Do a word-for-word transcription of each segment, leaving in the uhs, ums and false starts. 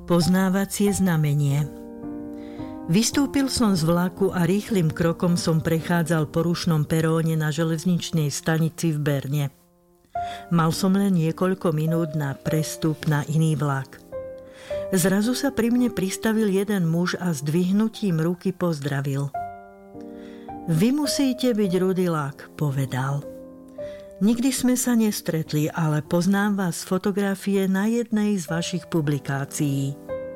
Poznávacie znamenie. Vystúpil som z vlaku a rýchlym krokom som prechádzal po rušnom peróne na železničnej stanici v Berne. Mal som len niekoľko minút na prestup na iný vlak. Zrazu sa pri mne pristavil jeden muž a zdvihnutím ruky pozdravil. Vy musíte byť Rudy Luck, povedal. Nikdy sme sa nestretli, ale poznám vás z fotografie na jednej z vašich publikácií.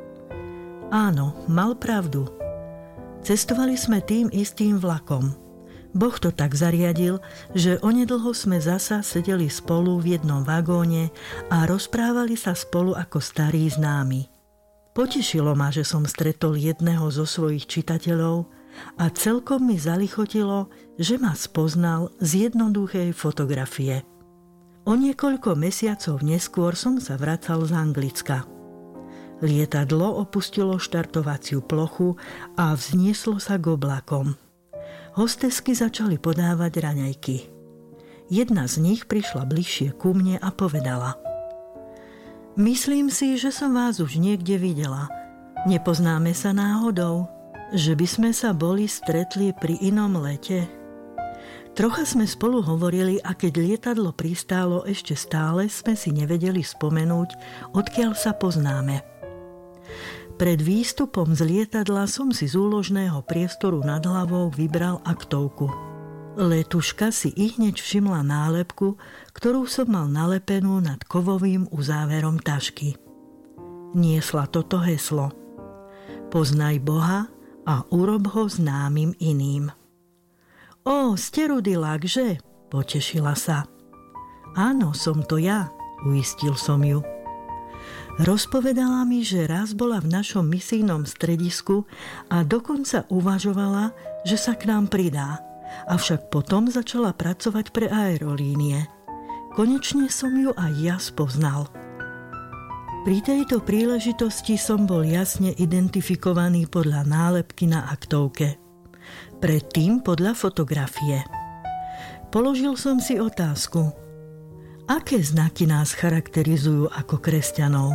Áno, mal pravdu. Cestovali sme tým istým vlakom. Boh to tak zariadil, že onedlho sme zasa sedeli spolu v jednom vagóne a rozprávali sa spolu ako starí známi. Potešilo ma, že som stretol jedného zo svojich čitateľov a celkom mi zalichotilo, že ma spoznal z jednoduchej fotografie. O niekoľko mesiacov neskôr som sa vracal z Anglicka. Lietadlo opustilo štartovaciu plochu a vznieslo sa k oblakom. Hostesky začali podávať raňajky. Jedna z nich prišla bližšie ku mne a povedala: Myslím si, že som vás už niekde videla. Nepoznáme sa náhodou? Že by sme sa boli stretli pri inom lete? Trocha sme spolu hovorili a keď lietadlo pristálo, ešte stále sme si nevedeli spomenúť, odkiaľ sa poznáme. Pred výstupom z lietadla som si z úložného priestoru nad hlavou vybral aktovku. Letuška si ihneď všimla nálepku, ktorú som mal nalepenú nad kovovým uzáverom tašky. Niesla toto heslo: Poznaj Boha a urob ho známym iným. Ó, ste Rudy Luck, že? Potešila sa. Áno, som to ja, uistil som ju. Rozpovedala mi, že raz bola v našom misijnom stredisku a dokonca uvažovala, že sa k nám pridá. Avšak potom začala pracovať pre aerolínie. Konečne som ju aj ja spoznal. Pri tejto príležitosti som bol jasne identifikovaný podľa nálepky na aktovke. Predtým podľa fotografie. Položil som si otázku: aké znaky nás charakterizujú ako kresťanov?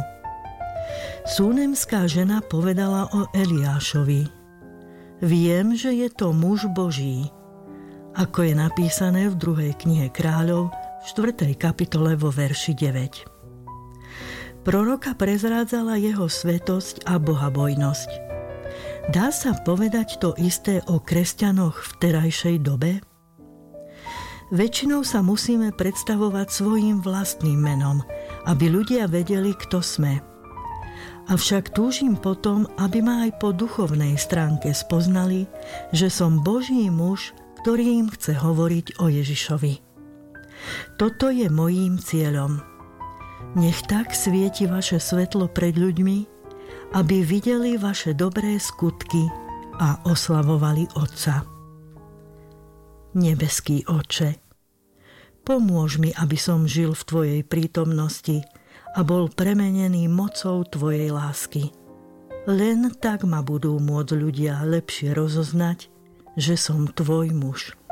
Súnemská žena povedala o Eliášovi: Viem, že je to muž Boží. Ako je napísané v druhej knihe Kráľov, v štvrtej kapitole vo verši deväť. Proroka prezrádzala jeho svetosť a bohabojnosť. Dá sa povedať to isté o kresťanoch v terajšej dobe? Väčšinou sa musíme predstavovať svojím vlastným menom, aby ľudia vedeli, kto sme. Avšak túžim potom, aby ma aj po duchovnej stránke spoznali, že som Boží muž, ktorý im chce hovoriť o Ježišovi. Toto je mojím cieľom. Nech tak svieti vaše svetlo pred ľuďmi, aby videli vaše dobré skutky a oslavovali Otca. Nebeský Otče, pomôž mi, aby som žil v Tvojej prítomnosti a bol premenený mocou Tvojej lásky. Len tak ma budú môcť ľudia lepšie rozoznať, že som Tvoj muž.